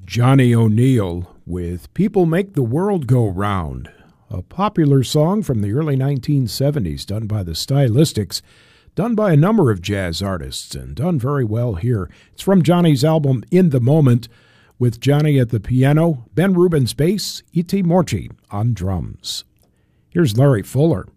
Johnny O'Neill with People Make the World Go Round, a popular song from the early 1970s done by the Stylistics, done by a number of jazz artists, and done very well here. It's from Johnny's album In the Moment, with Johnny at the piano, Ben Rubin's bass, E.T. Morci on drums. Here's Larry Fuller.